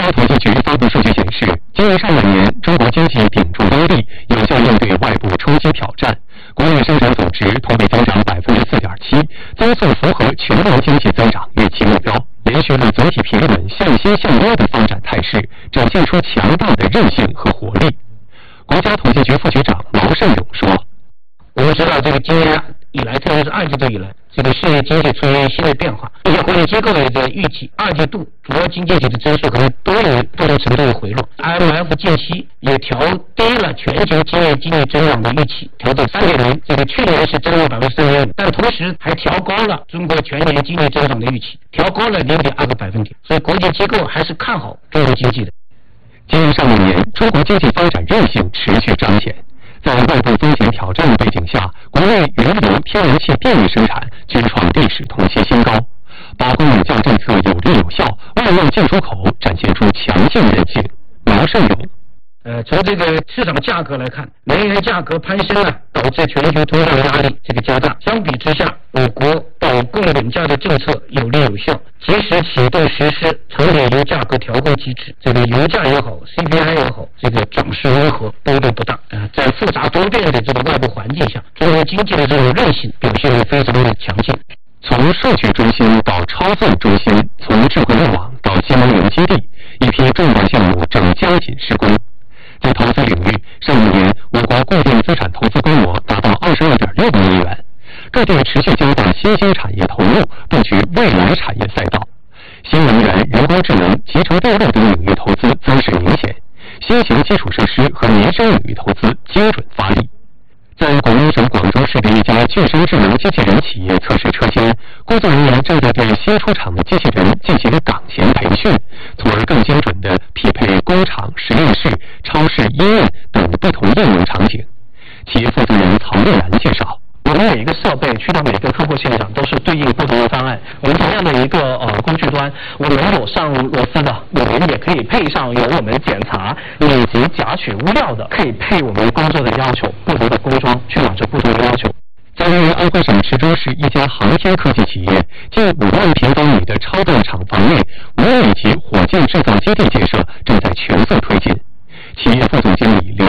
家统计局发布数据显示，今年上半年中国经济顶住压力，有效应对外部冲击挑战，国内生产总值同比增长4.7%，增速符合全年经济增长预期目标，延续了总体平稳、向新向优的发展态势，展现出强大的韧性和活力。国家统计局副局长毛盛勇说：“ 我们知道，这个今年以来，特别是二季度以来，这个世界经济出现新的变化。一些国际机构也在预计，二季度主要经济体的增速可能都有不同程度的回落。IMF 近期也调低了全球今年经济增长的预期，调到3.0，这个去年是增长3.5%，但同时还调高了中国全年经济增长的预期，调高了0.2个百分点。所以国际机构还是看好中国经济的。 今年上半年，中国经济发展韧性持续彰显。在外部风险挑战背景下，国内原油、天然气电力生产均创历史同期新高，把供稳价政策有力有效，外贸进出口展现出强劲韧性。毛盛勇。 从这个市场价格来看，能源价格攀升导致全球通胀压力加大。相比之下，我国保供稳价的政策有力有效，及时启动实施成品油价格调控机制。这个油价也好 ，CPI 也好，这个涨势温和，波动不大。在复杂多变的这个外部环境下，中国经济的这种韧性表现得非常的强劲。 从数据中心到超算中心，从智慧路网到新能源基地，一批重大项目正加紧施工。在投资领域，上半年我国固定资产投资规模达到22.6万亿元，各地持续加大新兴产业投入，布局未来产业赛道。新能源、人工智能、集成电路等领域投资增势明显，新型基础设施和民生领域投资精准发力。在广东省广州市的一家具身智能机器人企业测试车间，工作人员正在对新出厂的机器人进行岗前培训，从而更精准地匹配工厂、实验室、超市、医院等不同应用场景。企业负责人曹丽然介绍， 我们每一个设备去到每个客户现场都是对应不同的方案。我们同样的一个工具端，我们有上螺丝的，我们也可以配上有我们检查以及夹取物料的，可以配我们工作的要求，不同的工装去满足不同的要求。 在安徽省池州市一家航天科技企业，近5万平方米的超大厂房内，5米级火箭制造基地建设正在全速推进。企业副总经理刘